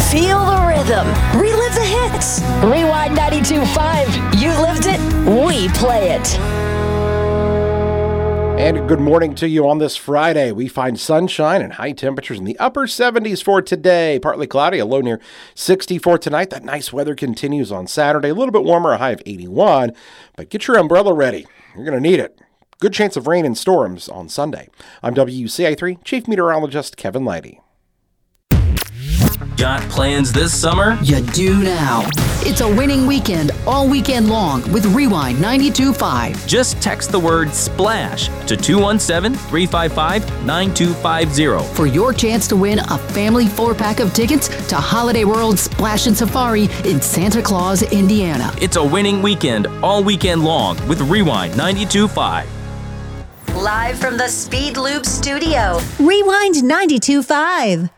Feel the rhythm. Relive the hits. Rewind 92.5. You lived it. We play it. And good morning to you on this Friday. We find sunshine and high temperatures in the upper 70s for today. Partly cloudy, a low near 64 tonight. That nice weather continues on Saturday. A little bit warmer, a high of 81. But get your umbrella ready. You're going to need it. Good chance of rain and storms on Sunday. I'm WCI3 Chief Meteorologist Kevin Leidy. Got plans this summer? You do now. It's a winning weekend all weekend long with Rewind 92.5. Just text the word SPLASH to 217-355-9250 for your chance to win a family 4-pack of tickets to Holiday World Splash and Safari in Santa Claus, Indiana. It's a winning weekend all weekend long with Rewind 92.5. Live from the Speed Loop studio. Rewind 92.5.